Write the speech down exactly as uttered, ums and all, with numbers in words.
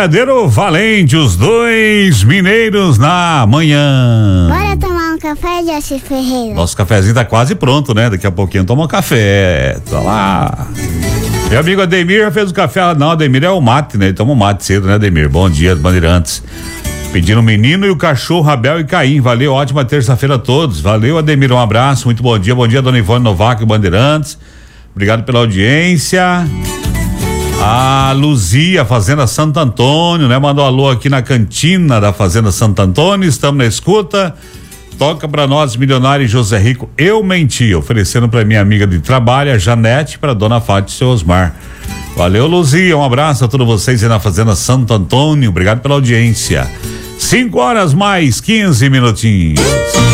Boiadeiro Valente, os dois mineiros na manhã. Bora tomar um café, Jesse Ferreira. Nosso cafezinho tá quase pronto, né? Daqui a pouquinho toma um café. Tá lá. Meu amigo Ademir já fez o café. Não, Ademir é o mate, né? Ele toma o mate cedo, né, Ademir? Bom dia, Bandeirantes. Pedindo o menino e o cachorro Abel e Caim. Valeu, ótima terça-feira a todos. Valeu, Ademir, um abraço, muito bom dia. Bom dia, dona Ivone Novaco e Bandeirantes. Obrigado pela audiência. A Luzia, Fazenda Santo Antônio, né? Mandou alô aqui na cantina da Fazenda Santo Antônio. Estamos na escuta. Toca pra nós, Milionário e José Rico. Eu menti, oferecendo pra minha amiga de trabalho, a Janete, pra dona Fátima e seu Osmar. Valeu, Luzia. Um abraço a todos vocês aí na Fazenda Santo Antônio. Obrigado pela audiência. Cinco horas mais quinze minutinhos.